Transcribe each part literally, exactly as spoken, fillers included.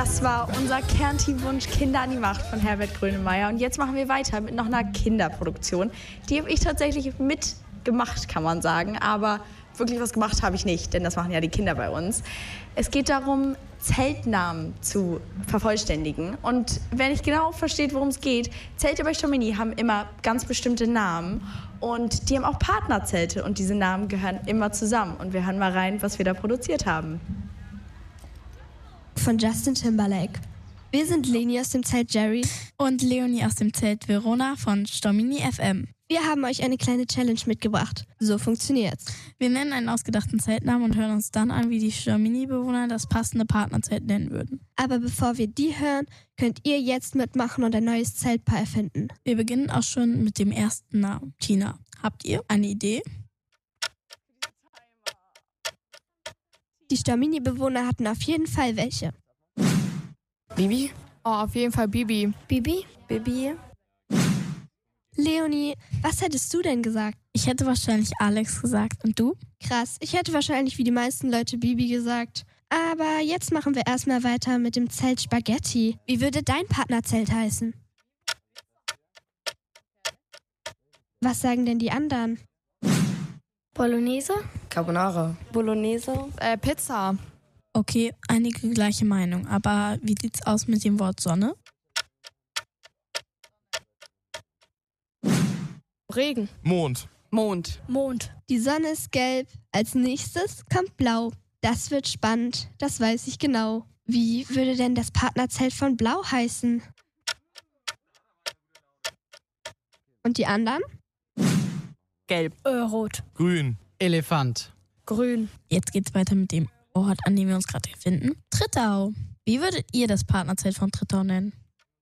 Das war unser Kernteamwunsch Kinder an die Macht von Herbert Grönemeyer. Und jetzt machen wir weiter mit noch einer Kinderproduktion. Die habe ich tatsächlich mitgemacht, kann man sagen. Aber wirklich was gemacht habe ich nicht, denn das machen ja die Kinder bei uns. Es geht darum, Zeltnamen zu vervollständigen. Und wer nicht genau versteht, worum es geht, Zelte bei Stomini haben immer ganz bestimmte Namen. Und die haben auch Partnerzelte. Und diese Namen gehören immer zusammen. Und wir hören mal rein, was wir da produziert haben. Von Justin Timberlake. Wir sind Leni aus dem Zelt Jerry und Leonie aus dem Zelt Verona von Stomini F M. Wir haben euch eine kleine Challenge mitgebracht. So funktioniert's. Wir nennen einen ausgedachten Zeltnamen und hören uns dann an, wie die Stomini-Bewohner das passende Partnerzelt nennen würden. Aber bevor wir die hören, könnt ihr jetzt mitmachen und ein neues Zeltpaar erfinden. Wir beginnen auch schon mit dem ersten Namen. Tina, habt ihr eine Idee? Die Stomini-Bewohner hatten auf jeden Fall welche. Bibi? Oh, auf jeden Fall Bibi. Bibi? Bibi? Leonie, was hättest du denn gesagt? Ich hätte wahrscheinlich Alex gesagt. Und du? Krass, ich hätte wahrscheinlich wie die meisten Leute Bibi gesagt. Aber jetzt machen wir erstmal weiter mit dem Zelt Spaghetti. Wie würde dein Partnerzelt heißen? Was sagen denn die anderen? Bolognese? Carbonara. Bolognese? Äh, Pizza. Okay, einige gleiche Meinung. Aber wie sieht's aus mit dem Wort Sonne? Regen. Mond. Mond. Mond. Die Sonne ist gelb. Als nächstes kommt blau. Das wird spannend. Das weiß ich genau. Wie würde denn das Partnerzelt von Blau heißen? Und die anderen? Gelb. Äh, rot. Grün. Elefant. Grün. Jetzt geht's weiter mit dem Ort, an dem wir uns gerade befinden. Trittau. Wie würdet ihr das Partnerzelt von Trittau nennen?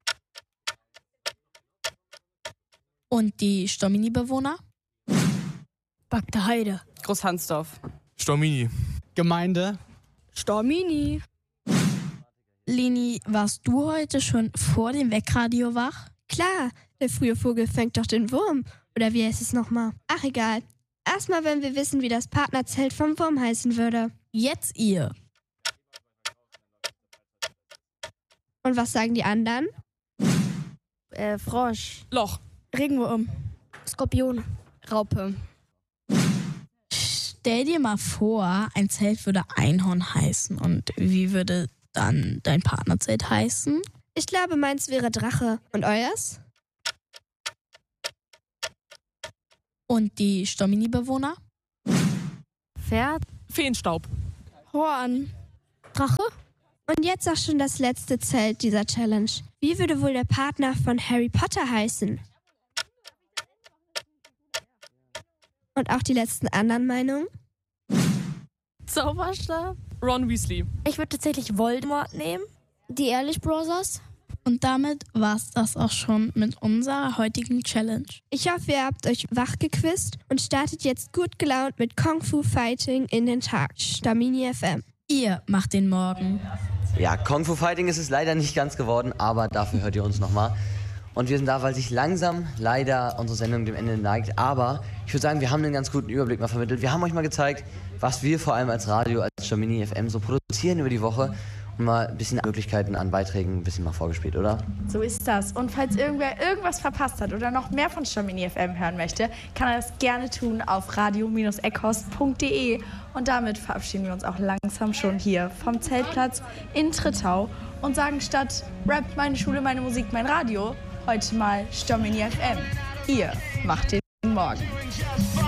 Und die Stomini-Bewohner? Bagde Heide. Großhansdorf. Stomini. Gemeinde. Stomini. Leni, warst du heute schon vor dem Weckradio wach? Klar, der frühe Vogel fängt doch den Wurm. Oder wie heißt es nochmal? Ach, egal. Erstmal wollen wir wissen, wie das Partnerzelt vom Wurm heißen würde. Jetzt ihr. Und was sagen die anderen? Äh, Frosch. Loch. Regenwurm. Skorpion. Raupe. Stell dir mal vor, ein Zelt würde Einhorn heißen. Und wie würde dann dein Partnerzelt heißen? Ich glaube, meins wäre Drache. Und euers? Und die Stomini-Bewohner? Pferd. Feenstaub. Horn. Drache? Und jetzt auch schon das letzte Zelt dieser Challenge. Wie würde wohl der Partner von Harry Potter heißen? Und auch die letzten anderen Meinungen? Zauberstab. Ron Weasley. Ich würde tatsächlich Voldemort nehmen. Die Ehrlich Brothers. Und damit war's das auch schon mit unserer heutigen Challenge. Ich hoffe, ihr habt euch wachgequizt und startet jetzt gut gelaunt mit Kung Fu Fighting in den Tag. Stomini F M. Ihr macht den Morgen. Ja, Kung Fu Fighting ist es leider nicht ganz geworden, aber dafür hört ihr uns nochmal. Und wir sind da, weil sich langsam leider unsere Sendung dem Ende neigt. Aber ich würde sagen, wir haben einen ganz guten Überblick mal vermittelt. Wir haben euch mal gezeigt, was wir vor allem als Radio, als Stomini F M so produzieren über die Woche. Und mal ein bisschen Möglichkeiten an Beiträgen ein bisschen mal vorgespielt, oder? So ist das. Und falls irgendwer irgendwas verpasst hat oder noch mehr von Stomini F M hören möchte, kann er das gerne tun auf radio Bindestrich eckhorst punkt de. Und damit verabschieden wir uns auch langsam schon hier vom Zeltplatz in Trittau und sagen statt Rap, meine Schule, meine Musik, mein Radio, heute mal Stomini F M. Ihr macht den Morgen.